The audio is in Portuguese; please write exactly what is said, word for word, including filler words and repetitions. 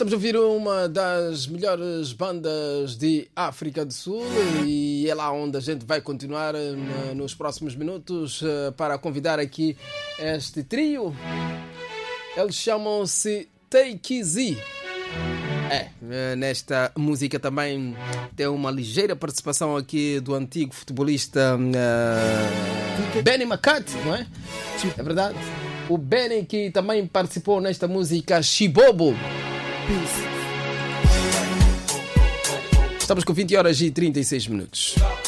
estamos a ouvir uma das melhores bandas de África do Sul e é lá onde a gente vai continuar nos próximos minutos para convidar aqui este trio. Eles chamam-se Take Easy. É, nesta música também tem uma ligeira participação aqui do antigo futebolista uh, Benny McCarthy, não é? É verdade? O Benny que também participou nesta música Shibobo. Estamos com vinte horas e trinta e seis minutos.